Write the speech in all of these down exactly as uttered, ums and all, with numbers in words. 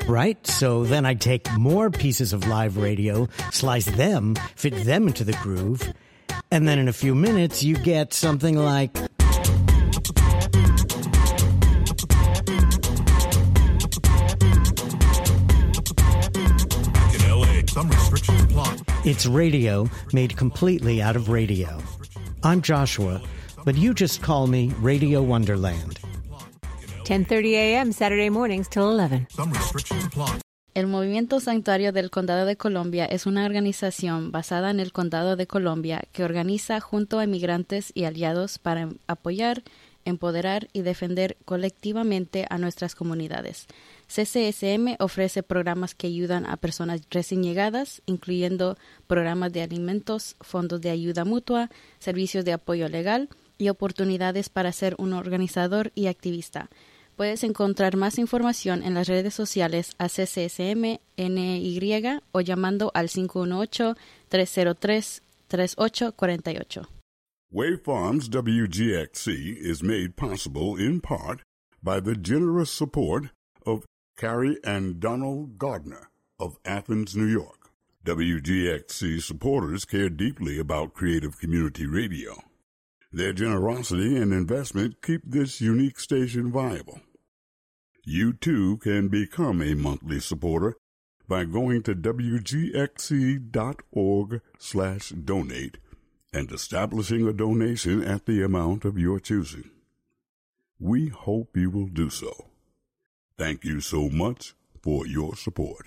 right? So then I take more pieces of live radio, slice them, fit them into the groove, and then in a few minutes you get something like... In L A, some restrictions apply. It's radio made completely out of radio. I'm Joshua, but you just call me Radio Wonderland. ten thirty a.m. Saturday mornings till eleven. Some restrictions apply. El Movimiento Santuario del Condado de Columbia es una organización basada en el Condado de Columbia que organiza junto a inmigrantes y aliados para apoyar, empoderar y defender colectivamente a nuestras comunidades. C C S M ofrece programas que ayudan a personas recién llegadas, incluyendo programas de alimentos, fondos de ayuda mutua, servicios de apoyo legal y oportunidades para ser un organizador y activista. Puedes encontrar más información en las redes sociales a C C S M N Y o llamando al cinco uno ocho, tres cero tres, tres ocho cuatro ocho. Wave Farms W G X C is made possible in part by the generous support of Carrie and Donald Gardner of Athens, New York. W G X C supporters care deeply about creative community radio. Their generosity and investment keep this unique station viable. You too can become a monthly supporter by going to W G X C dot org slash donate and establishing a donation at the amount of your choosing. We hope you will do so. Thank you so much for your support.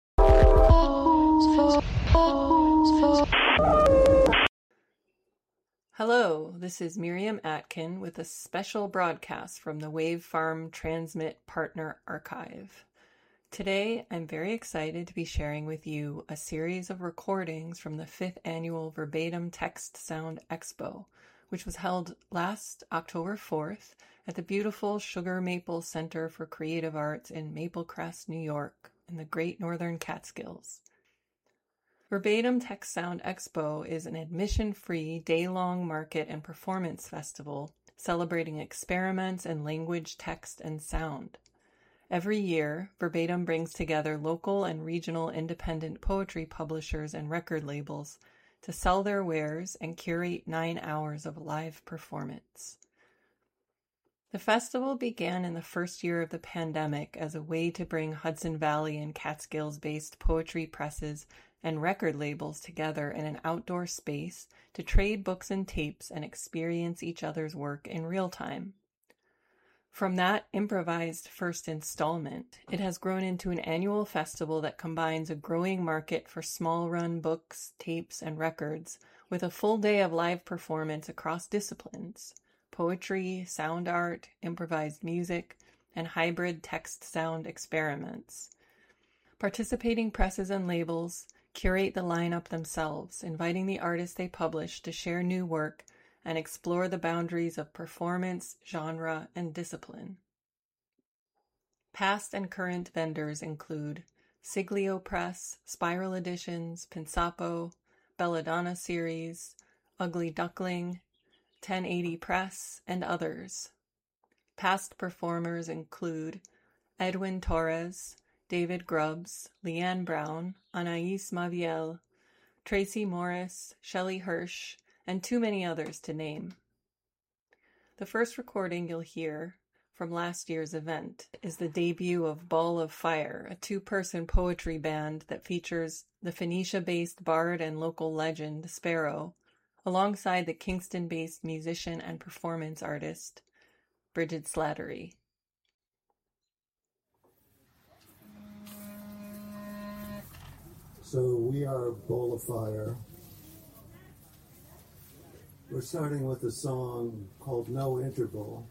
Hello, this is Miriam Atkin with a special broadcast from the Wave Farm Transmit Partner Archive. Today, I'm very excited to be sharing with you a series of recordings from the fifth annual Verbatim Text Sound Expo, which was held last October fourth at the beautiful Sugar Maple Center for Creative Arts in Maple Crest, New York, in the Great Northern Catskills. Verbatim Text Sound Expo is an admission-free, day-long market and performance festival celebrating experiments in language, text, and sound. Every year, Verbatim brings together local and regional independent poetry publishers and record labels to sell their wares and curate nine hours of live performance. The festival began in the first year of the pandemic as a way to bring Hudson Valley and Catskills-based poetry presses and record labels together in an outdoor space to trade books and tapes and experience each other's work in real time. From that improvised first installment, it has grown into an annual festival that combines a growing market for small-run books, tapes, and records with a full day of live performance across disciplines: poetry, sound art, improvised music, and hybrid text-sound experiments. Participating presses and labels curate the lineup themselves, inviting the artists they publish to share new work and explore the boundaries of performance, genre, and discipline. Past and current vendors include Siglio Press, Spiral Editions, Pinsapo, Belladonna Series, Ugly Duckling, ten eighty Press, and others. Past performers include Edwin Torres, David Grubbs, Leanne Brown, Anais Maviel, Tracy Morris, Shelley Hirsch, and too many others to name. The first recording you'll hear from last year's event is the debut of Ball of Fire, a two-person poetry band that features the Phoenicia-based bard and local legend Sparrow, alongside the Kingston-based musician and performance artist Bridget Slattery. So we are Bowl of Fire. We're starting with a song called No Interval.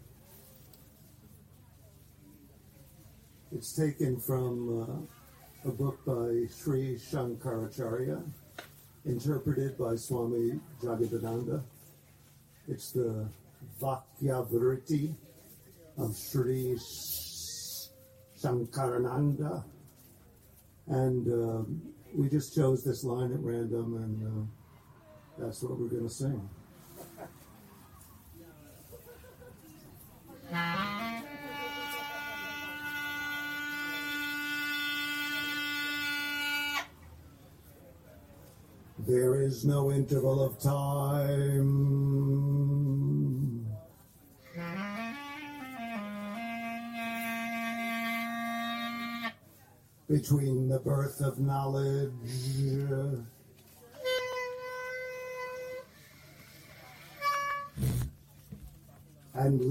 It's taken from uh, a book by Sri Shankaracharya, interpreted by Swami Jagadananda. It's the Vakyavriti of Sri Shankarananda. And um, we just chose this line at random, and uh, that's what we're going to sing. There is no interval of time between the birth of knowledge and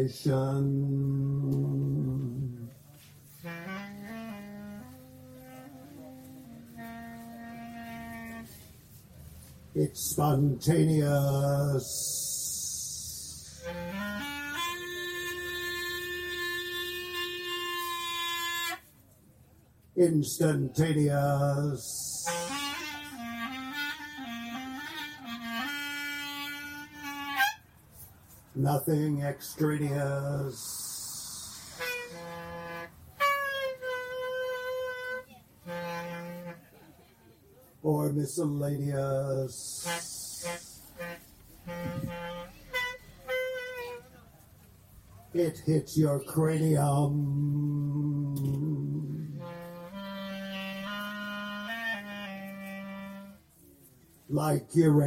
liberation. It's spontaneous. Instantaneous. Nothing extraneous. Or miscellaneous. It hits your cranium like your